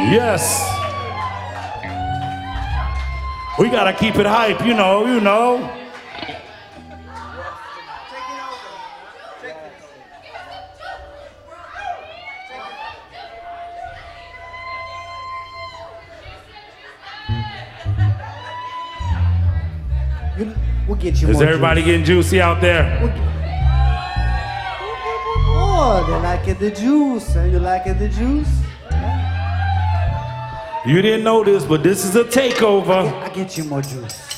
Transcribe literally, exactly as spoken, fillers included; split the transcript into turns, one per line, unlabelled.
Yes. We gotta keep it hype, you know, you know.
We'll get you
Is
more
everybody
juice.
getting juicy out there?
We'll get... Oh, they liking the juice. Are you liking the juice?
You didn't know this, but this is a takeover.
I get you more juice.